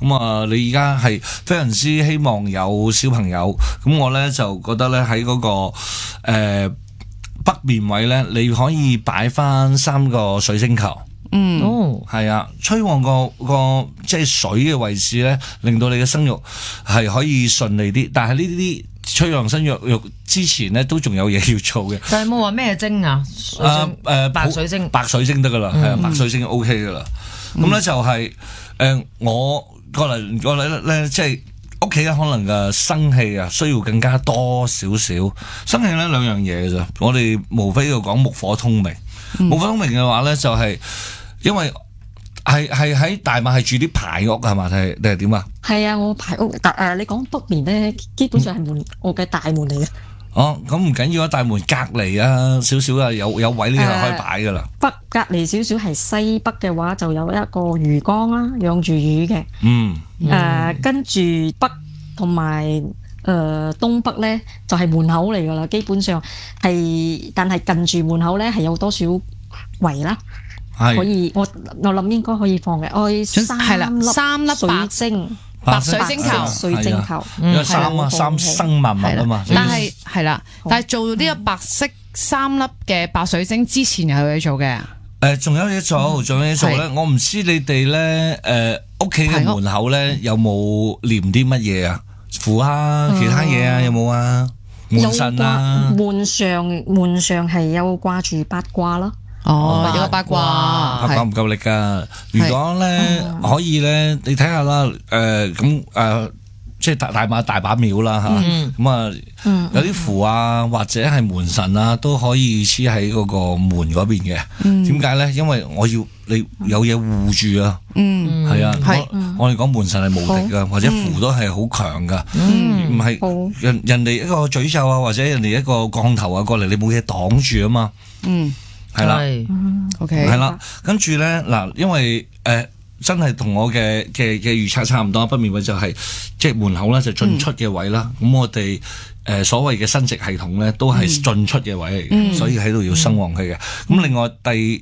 咁你而家係非常之希望有小朋友，咁我咧就覺得咧喺嗰個北面位咧，你可以擺翻3個水晶球。係啊，催旺個即係水嘅位置咧，令到你嘅生育係可以順利啲。但係呢啲催旺生育之前咧，都仲有嘢要做嘅。 但係冇話咩晶啊？白水晶， 白水晶得噶啦，係啊，白水晶 OK 噶啦。咁咧就係我過嚟咧，即係屋企咧可能嘅生氣啊，需要更加多少少。生氣咧2樣嘢嘅啫，我哋無非要講木火通明。木火通明嘅話咧，就係因為係喺大馬係住啲排屋係嘛？定係點啊？ 係啊，我排屋，你講北面咧，基本上係我嘅大門嚟嘅。 哦，咁唔緊要啊，大門隔離啊，少少啊，有位呢就可以擺噶啦。 北隔離少少係西北嘅話，就有一個魚缸啦，養住魚嘅。跟住北同埋東北咧，就係門口嚟噶啦，基本上係，但係近住門口咧係有多少圍啦。可以，我諗應該可以放嘅。3粒水晶， 白水晶球， 水晶球， 因為三生萬物啊嘛。 但係係啦，但係做呢個白色3粒嘅白水晶之前有嘢做嘅。 仲有嘢做咧。我唔知你哋咧，屋企嘅門口咧有冇黏啲乜嘢啊？符啊，其他嘢啊，有冇啊？門神啊， 門上係有掛住八卦咯。 有個八卦唔夠力噶。如果咧可以咧，你睇下啦，即係大把廟啦吓，有啲符啊，或者係門神啊，都可以黐喺嗰個門嗰邊嘅。點解咧？因為我要你有嘢護住啊。係啊，我哋講門神係無敵噶，或者符都係好強噶。唔係人哋一個詛咒啊，或者人哋一個降頭啊過嚟，你冇嘢擋住啊嘛。係啦 ，OK， 係啦，跟住咧嗱，因為真係同我嘅預測差唔多，北面位就係即係門口咧就進出嘅位啦。咁我哋所謂嘅生殖系統咧都係進出嘅位嚟嘅，所以喺度要生旺佢嘅。咁另外第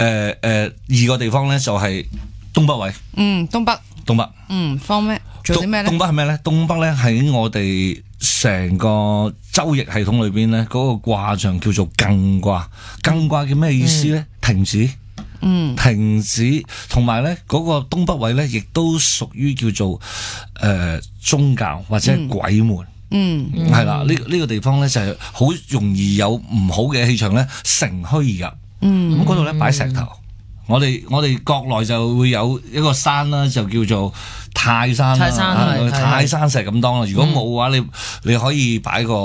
2個地方咧就係東北位。東北。 放咩？做啲咩咧？ 東北係咩咧？東北咧喺我哋成個周易系統裏邊咧，嗰個卦象叫做艮卦。艮卦叫咩意思咧？停止。停止，同埋咧嗰個東北位咧，亦都屬於叫做宗教或者係鬼門。係啦，呢個地方咧就係好容易有唔好嘅氣場咧乘虛而入。咁嗰度咧擺石頭。我哋國內就會有一個山啦，就叫做泰山啦，泰山石咁當啦。如果冇嘅話，你可以擺個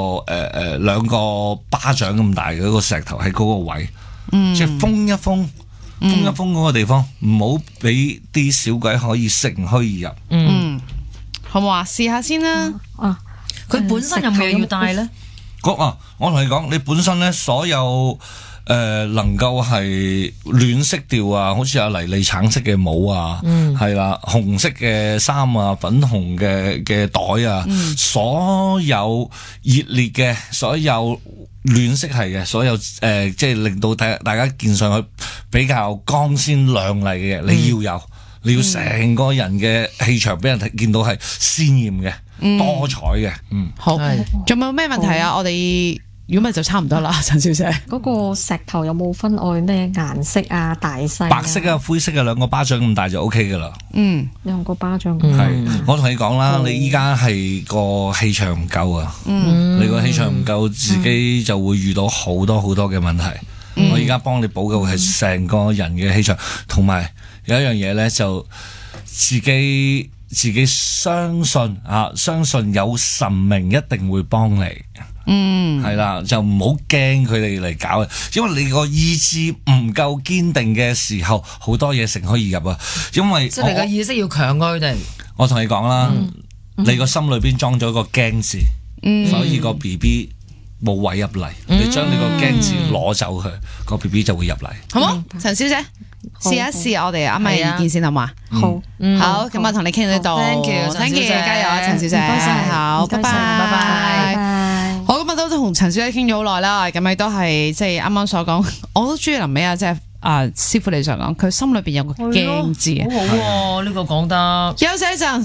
2個巴掌咁大嘅一個石頭喺嗰個位，即係封一封嗰個地方，唔好俾啲小鬼可以乘虛而入。 好唔好啊？試下先啦。 佢本身有冇嘢要帶咧？ 我同你講，你本身咧所有。能夠係暖色調啊，好似阿黎莉橙色嘅帽啊，係啦，紅色嘅衫啊，粉紅嘅袋啊，所有熱烈嘅，所有暖色係嘅，所有即係令到大家見上去比較光鮮亮麗嘅嘢，你要有，你要成個人嘅氣場俾人見到係鮮豔嘅，多彩嘅。 好，仲有咩問題啊？我哋。如果咪就差唔多啦，陳小姐。 嗰個石頭有冇分愛咩顏色啊、大細？ 白色啊、灰色啊，2個巴掌咁大就 OK 噶啦。 2個巴掌。 係，我同你講啦，你依家係個氣場唔夠啊。你個氣場唔夠，自己就會遇到好多嘅問題。我依家幫你補嘅係成個人嘅氣場，同埋有一樣嘢咧，就自己相信啊，相信有神明一定會幫你。係啦，就唔好驚佢哋嚟搞，因為你個意志唔夠堅定嘅時候，好多嘢乘虛而入啊。因為即係你個意識要強過佢哋。 我同你講啦，你個心裏邊裝咗個驚字，所以個 BB 冇位入嚟。你將你個驚字攞走佢，個 BB 就會入嚟。好冇？陳小姐，試一試我哋啱啱意見先好嘛？好，咁我同你傾到呢度。Thank you，加油啊，陳小姐。好，拜拜。好，咁都同陳小姐傾咗好耐啦，咁亦都係即係啱啱所講，我都中意臨尾啊，即係師傅你所講，佢心裏邊有個驚字， 好好喎，呢個講得。休息一陣。